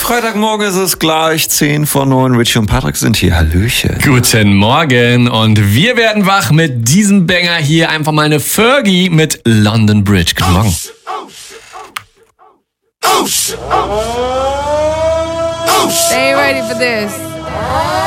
Freitagmorgen ist es gleich 10:09. Richie und Patrick sind hier. Hallöchen. Guten Morgen und wir werden wach mit diesem Banger hier. Einfach mal eine Fergie mit London Bridge. Guten Morgen. Stay ready for this.